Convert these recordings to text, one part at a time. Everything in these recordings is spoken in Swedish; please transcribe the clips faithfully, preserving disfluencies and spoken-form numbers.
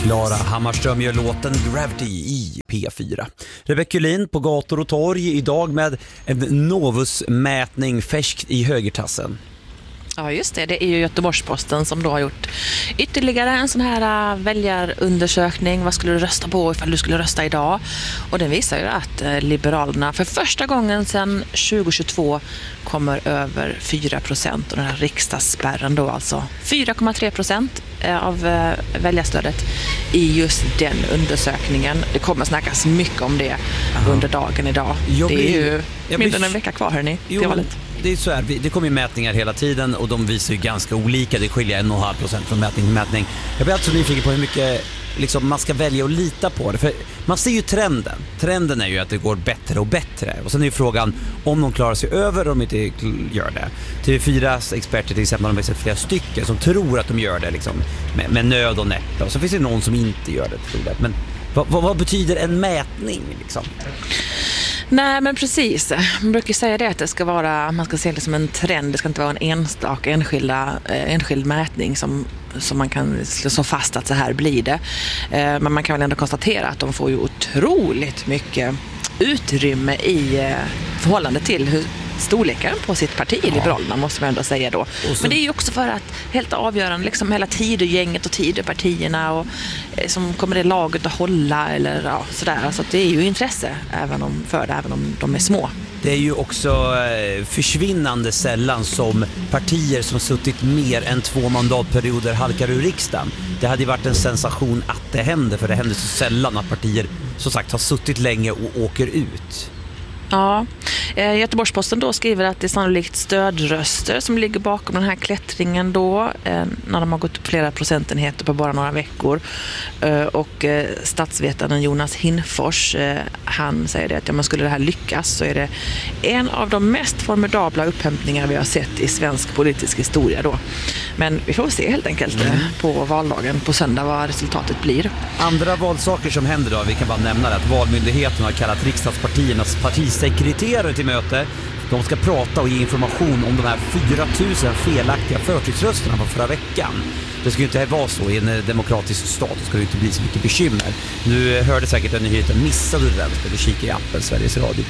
Klara Hammarström gör låten Gravity i P fyra. Rebecca Julin på gator och torg idag med en Novus-mätning färskt i högertassen. Ja just det, det är ju Göteborgs-Posten som då har gjort ytterligare en sån här väljarundersökning. Vad skulle du rösta på ifall du skulle rösta idag? Och den visar ju att Liberalerna för första gången sedan tjugohundratjugotvå kommer över fyra procent. Och den här riksdagsspärren då alltså fyra komma tre procent av väljarstödet i just den undersökningen. Det kommer snackas mycket om det Aha. under dagen idag. Jag det är blir, ju mindre än en vecka kvar hörni till valet. Det är så här, det kommer ju mätningar hela tiden och de visar ju ganska olika. Det skiljer en och en halv procent från mätning till mätning. Jag blir alltså nyfiken på hur mycket liksom, man ska välja att lita på det. För man ser ju trenden. Trenden är ju att det går bättre och bättre. Och sen är ju frågan om de klarar sig över eller om de inte gör det. T V fyras experter till exempel har sett flera stycken som tror att de gör det liksom, med, med nöd och nätta. Och så finns det någon som inte gör det, tror jag. Men vad, vad, vad betyder en mätning liksom? Nej men precis, man brukar säga det att det ska vara, man ska se det som en trend, det ska inte vara en enstaka enskilda, enskild mätning som, som man kan slå fast att så här blir det. Men man kan väl ändå konstatera att de får ju otroligt mycket utrymme i förhållande till hur storleken på sitt parti i Liberalerna måste man ändå säga då. Så, men det är ju också för att helt avgörande liksom hela Tidögänget och Tidöpartierna och eh, som kommer det laget att hålla eller ja, sådär. Så alltså, det är ju intresse även om, för det, även om de är små. Det är ju också eh, försvinnande sällan som partier som suttit mer än två mandatperioder halkar ur riksdagen. Det hade ju varit en sensation att det händer, för det händer så sällan att partier som sagt har suttit länge och åker ut. Ja, Göteborgs-Posten då skriver att det är sannolikt stödröster som ligger bakom den här klättringen då när de har gått upp flera procentenheter på bara några veckor. Och statsvetaren Jonas Hinfors, han säger det att om man skulle det här lyckas så är det en av de mest formidabla upphämtningar vi har sett i svensk politisk historia då. Men vi får se helt enkelt mm. på valdagen på söndag vad resultatet blir. Andra valsaker som händer då, vi kan bara nämna att Valmyndigheten har kallat riksdagspartiernas partisekreterare till möte. De ska prata och ge information om de här fyra tusen felaktiga förtidsrösterna från förra veckan. Det ska ju inte vara så i en demokratisk stat, det ska ju inte bli så mycket bekymmer. Nu hörde säkert den nyheten, missade du den, eller kika i appen Sveriges Radio.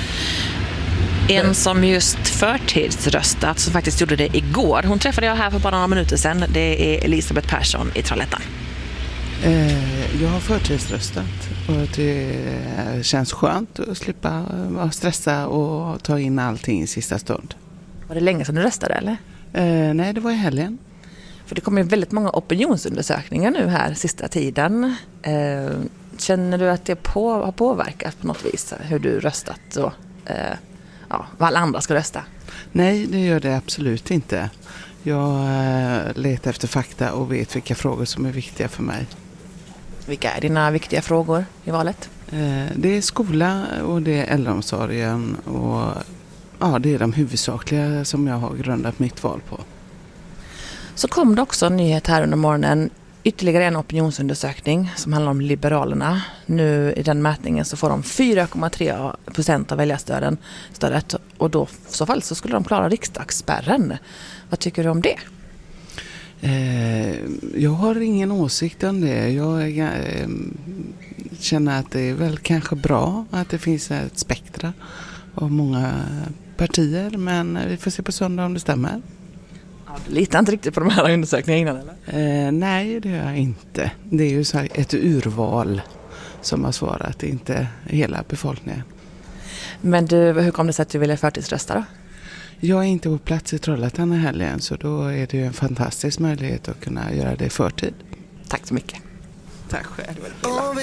En som just förtidsröstat, som faktiskt gjorde det igår. Hon träffade jag här för bara några minuter sedan. Det är Elisabeth Persson i Trollhättan. Eh, jag har förtidsröstat och det känns skönt att slippa stressa och ta in allting i sista stund. Var det länge sedan du röstade eller? Eh, nej, det var i helgen. För det kommer ju väldigt många opinionsundersökningar nu här sista tiden. Eh, känner du att det på, har påverkat på något vis hur du röstat och eh, ja, vad alla andra ska rösta? Nej, det gör det absolut inte. Jag eh, letar efter fakta och vet vilka frågor som är viktiga för mig. Vilka är dina viktiga frågor i valet? Eh, det är skola och det är äldreomsorgen och ja, det är de huvudsakliga som jag har grundat mitt val på. Så kom det också en nyhet här under morgonen. Ytterligare en opinionsundersökning som handlar om Liberalerna. Nu i den mätningen så får de fyra komma tre procent av väljarstödet. Och då i så fall så skulle de klara riksdagsspärren. Vad tycker du om det? Eh, jag har ingen åsikt om det. Jag eh, känner att det är väl kanske bra att det finns ett spektra av många partier. Men vi får se på söndag om det stämmer. Du litar inte riktigt på de här undersökningarna innan eller? Eh, nej, det gör jag inte. Det är ju så här ett urval som har svarat, inte hela befolkningen. Men du, hur kom det sig att du ville förtidsrösta då? Jag är inte på plats i Trollhättan i helgen, så då är det ju en fantastisk möjlighet att kunna göra det i förtid. Tack så mycket. Tack själv.